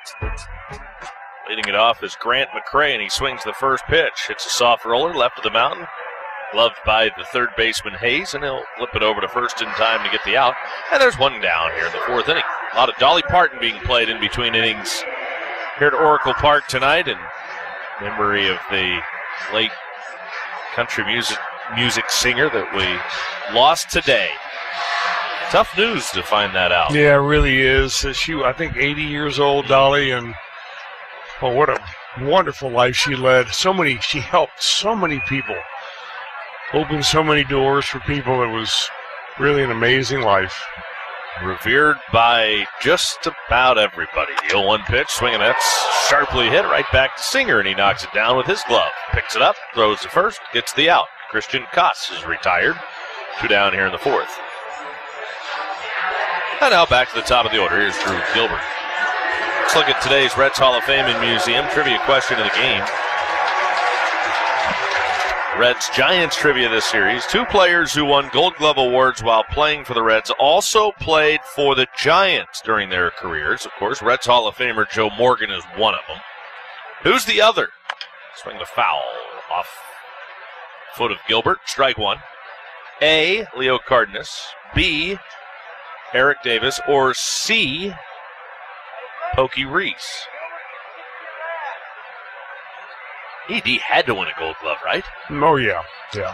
Leading it off is Grant McCray, and he swings the first pitch. Hits a soft roller left of the mountain. Gloved by the third baseman Hayes, and he'll flip it over to first in time to get the out. And there's one down here in the fourth inning. A lot of Dolly Parton being played in between innings here at Oracle Park tonight in memory of the late country music singer that we lost today. Tough news to find that out. Yeah, it really is. She, I think, 80 years old, Dolly, and what a wonderful life she led. She helped so many people, opened so many doors for people. It was really an amazing life. Revered by just about everybody. The 0-1 pitch, swinging, that's sharply hit right back to Singer, and he knocks it down with his glove. Picks it up, throws to first, gets the out. Christian Koss is retired. 2 down here in the fourth. And now back to the top of the order. Here's Drew Gilbert. Let's look at today's Reds Hall of Fame and Museum trivia question of the game. Reds Giants trivia this series. 2 players who won Gold Glove awards while playing for the Reds also played for the Giants during their careers. Of course, Reds Hall of Famer Joe Morgan is one of them. Who's the other? Swing the foul off foot of Gilbert. Strike one. A, Leo Cardenas. B, Eric Davis. Or C, Pokey Reese. He had to win a Gold Glove, right? Oh, yeah. Yeah.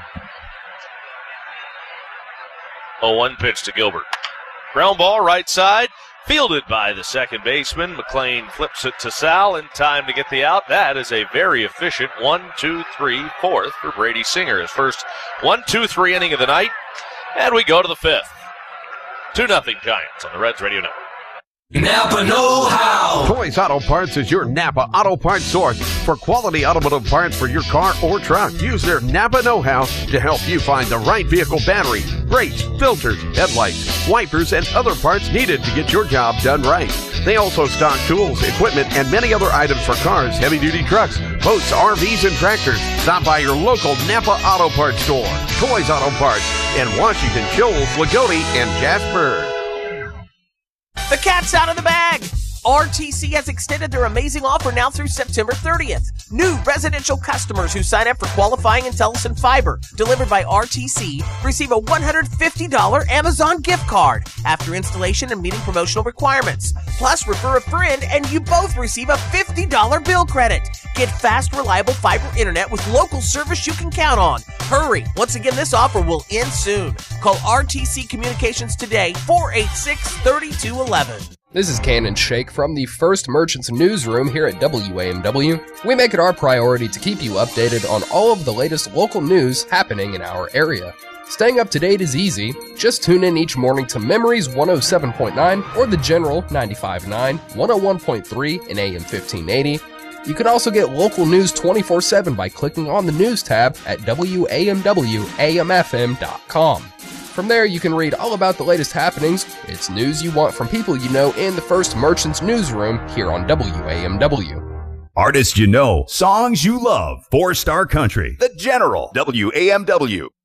0-1 pitch to Gilbert. Ground ball, right side. Fielded by the second baseman. McLean flips it to Sal in time to get the out. That is a very efficient 1-2-3 fourth for Brady Singer. His first 1-2-3 inning of the night. And we go to the fifth. 2-0 Giants on the Reds Radio Network. Napa know-how. Toys Auto Parts is your Napa Auto Parts source for quality automotive parts for your car or truck. Use their Napa know-how to help you find the right vehicle battery, brakes, filters, headlights, wipers, and other parts needed to get your job done right. They also stock tools, equipment, and many other items for cars, heavy-duty trucks, boats, RVs, and tractors. Stop by your local Napa Auto Parts store. Toys Auto Parts in Washington, Shoals, Lagodi, and Jasper. The cat's out of the bag! RTC has extended their amazing offer now through September 30th. New residential customers who sign up for qualifying IntelliSyn Fiber, delivered by RTC, receive a $150 Amazon gift card after installation and meeting promotional requirements. Plus, refer a friend and you both receive a $50 bill credit. Get fast, reliable fiber internet with local service you can count on. Hurry! Once again, this offer will end soon. Call RTC Communications today, 486-3211. This is Cannon Shake from the First Merchants Newsroom here at WAMW. We make it our priority to keep you updated on all of the latest local news happening in our area. Staying up to date is easy. Just tune in each morning to Memories 107.9 or The General 95.9, 101.3 and AM 1580. You can also get local news 24/7 by clicking on the News tab at WAMWAMFM.com. From there, you can read all about the latest happenings. It's news you want from people you know in the First Merchants Newsroom here on WAMW. Artists you know, songs you love. 4-Star Country, The General, WAMW.